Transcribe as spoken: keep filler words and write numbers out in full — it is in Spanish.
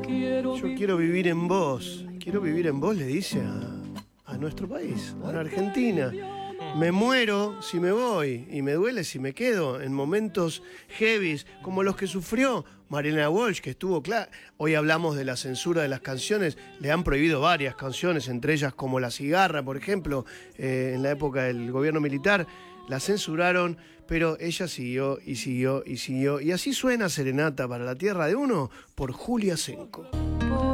Yo quiero vivir en vos. Quiero vivir en vos, le dice a, a nuestro país, a la Argentina. Me muero si me voy y me duele si me quedo en momentos heavies como los que sufrió Marielena Walsh, que estuvo claro. Hoy hablamos de la censura de las canciones, le han prohibido varias canciones, entre ellas como La Cigarra, por ejemplo, eh, en la época del gobierno militar, la censuraron, pero ella siguió y siguió y siguió. Y así suena Serenata para la Tierra de Uno por Julia Senco.